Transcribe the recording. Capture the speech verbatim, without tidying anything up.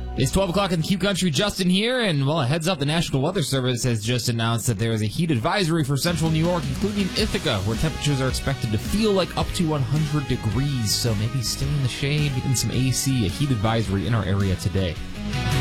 It's twelve o'clock in the Q Country. Justin here, and well, a heads up, the National Weather Service has just announced that there is a heat advisory for central New York, including Ithaca, where temperatures are expected to feel like up to one hundred degrees. So maybe stay in the shade, get in some A C, a heat advisory in our area today.